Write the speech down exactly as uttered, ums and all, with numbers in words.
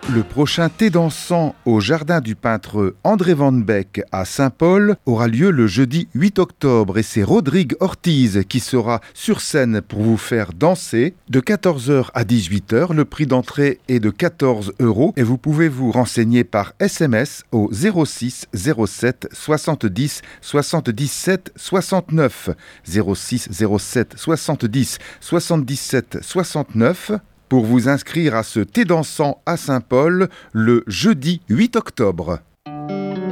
Le prochain thé dansant au jardin du peintre André Van Beek à Saint-Paul aura lieu le jeudi huit octobre et c'est Rodrigue Ortiz qui sera sur scène pour vous faire danser de quatorze heures à dix-huit heures. Le prix d'entrée est de quatorze euros et vous pouvez vous renseigner par S M S au zéro six zéro sept soixante-dix soixante-dix-sept soixante-neuf zéro six zéro sept soixante-dix soixante-dix-sept soixante-neuf pour vous inscrire à ce thé dansant à Saint-Paul le jeudi huit octobre.